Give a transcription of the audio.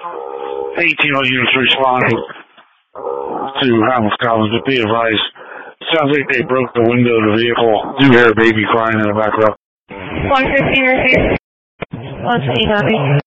18 units responding to Hamilton Commons, but be advised, sounds like they broke the window of the vehicle. Do hear a baby crying in the back row. 115 received. 120 copy.